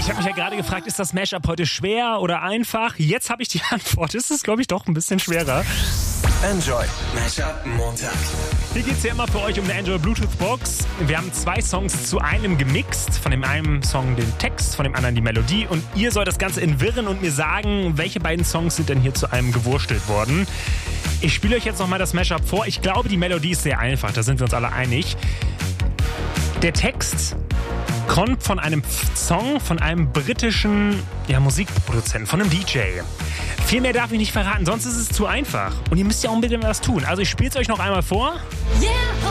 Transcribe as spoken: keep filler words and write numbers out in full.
Ich habe mich ja gerade gefragt, ist das Mashup heute schwer oder einfach? Jetzt habe ich die Antwort. Es ist, glaube ich, doch ein bisschen schwerer. Enjoy Mashup Montag. Hier geht es ja immer für euch um eine Enjoy Bluetooth Box. Wir haben zwei Songs zu einem gemixt. Von dem einen Song den Text, von dem anderen die Melodie. Und ihr sollt das Ganze entwirren und mir sagen, welche beiden Songs sind denn hier zu einem gewurstelt worden. Ich spiele euch jetzt nochmal das Mashup vor. Ich glaube, die Melodie ist sehr einfach, da sind wir uns alle einig. Der Text kommt von einem Song von einem britischen ja, Musikproduzenten, von einem D J. Viel mehr darf ich nicht verraten, sonst ist es zu einfach. Und ihr müsst ja unbedingt was tun. Also ich spiele es euch noch einmal vor. Yeah!